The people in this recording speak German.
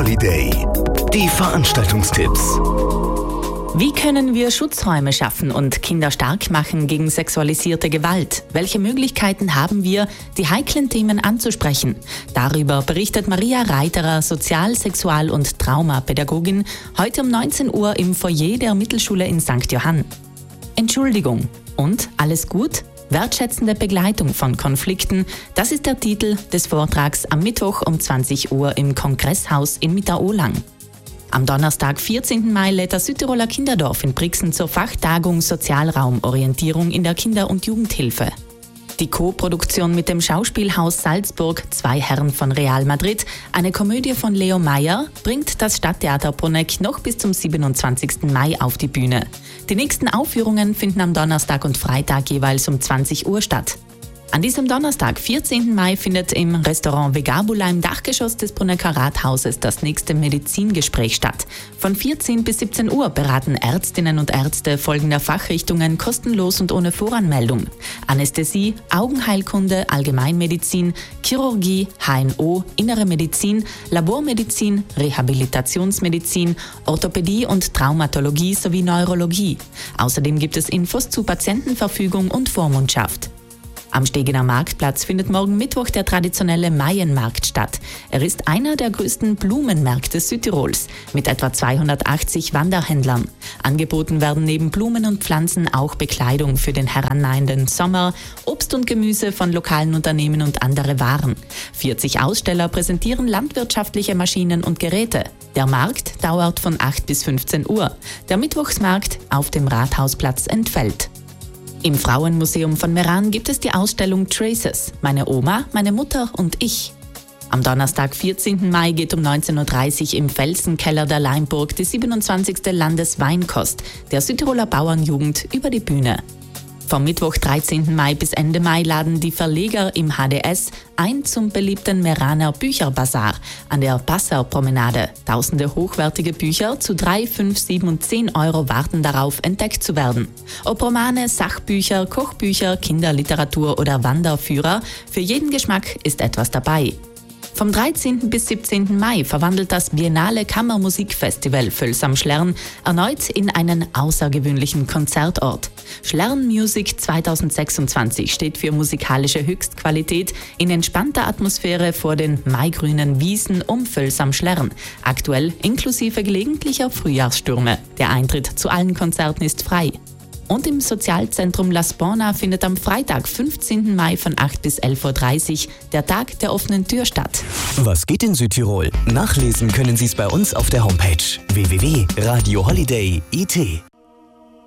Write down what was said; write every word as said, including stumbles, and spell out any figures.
Holiday. Die Veranstaltungstipps. Wie können wir Schutzräume schaffen und Kinder stark machen gegen sexualisierte Gewalt? Welche Möglichkeiten haben wir, die heiklen Themen anzusprechen? Darüber berichtet Maria Reiterer, Sozial-, Sexual- und Traumapädagogin, heute um neunzehn Uhr im Foyer der Mittelschule in Sankt Johann. Entschuldigung und alles gut? Wertschätzende Begleitung von Konflikten, das ist der Titel des Vortrags am Mittwoch um zwanzig Uhr im Kongresshaus in Mitterohlang. Am Donnerstag, vierzehnten Mai, lädt das Südtiroler Kinderdorf in Brixen zur Fachtagung Sozialraumorientierung in der Kinder- und Jugendhilfe. Die Co-Produktion mit dem Schauspielhaus Salzburg, Zwei Herren von Real Madrid, eine Komödie von Leo Meyer, bringt das Stadttheater Bruneck noch bis zum siebenundzwanzigsten Mai auf die Bühne. Die nächsten Aufführungen finden am Donnerstag und Freitag jeweils um zwanzig Uhr statt. An diesem Donnerstag, vierzehnten Mai, findet im Restaurant Vegabula im Dachgeschoss des Brunecker Rathauses das nächste Medizingespräch statt. Von vierzehn bis siebzehn Uhr beraten Ärztinnen und Ärzte folgender Fachrichtungen kostenlos und ohne Voranmeldung: Anästhesie, Augenheilkunde, Allgemeinmedizin, Chirurgie, H N O, Innere Medizin, Labormedizin, Rehabilitationsmedizin, Orthopädie und Traumatologie sowie Neurologie. Außerdem gibt es Infos zu Patientenverfügung und Vormundschaft. Am Stegener Marktplatz findet morgen Mittwoch der traditionelle Maienmarkt statt. Er ist einer der größten Blumenmärkte Südtirols mit etwa zweihundertachtzig Wanderhändlern. Angeboten werden neben Blumen und Pflanzen auch Bekleidung für den herannahenden Sommer, Obst und Gemüse von lokalen Unternehmen und andere Waren. vierzig Aussteller präsentieren landwirtschaftliche Maschinen und Geräte. Der Markt dauert von acht bis fünfzehn Uhr. Der Mittwochsmarkt auf dem Rathausplatz entfällt. Im Frauenmuseum von Meran gibt es die Ausstellung Traces, meine Oma, meine Mutter und ich. Am Donnerstag, vierzehnten Mai, geht um neunzehn Uhr dreißig im Felsenkeller der Leimburg die siebenundzwanzigste Landesweinkost der Südtiroler Bauernjugend über die Bühne. Vom Mittwoch, dreizehnten Mai bis Ende Mai laden die Verleger im H D S ein zum beliebten Meraner Bücherbazar an der Passaupromenade. Tausende hochwertige Bücher zu drei, fünf, sieben und zehn Euro warten darauf, entdeckt zu werden. Ob Romane, Sachbücher, Kochbücher, Kinderliteratur oder Wanderführer, für jeden Geschmack ist etwas dabei. Vom dreizehnten bis siebzehnten Mai verwandelt das Biennale Kammermusikfestival Völs am Schlern erneut in einen außergewöhnlichen Konzertort. Schlern Music zweitausendsechsundzwanzig steht für musikalische Höchstqualität in entspannter Atmosphäre vor den maigrünen Wiesen um Völs am Schlern, aktuell inklusive gelegentlicher Frühjahrsstürme. Der Eintritt zu allen Konzerten ist frei. Und im Sozialzentrum La Spona findet am Freitag, fünfzehnten Mai von acht bis elf Uhr dreißig der Tag der offenen Tür statt. Was geht in Südtirol? Nachlesen können Sie es bei uns auf der Homepage w w w punkt radio holiday punkt i t.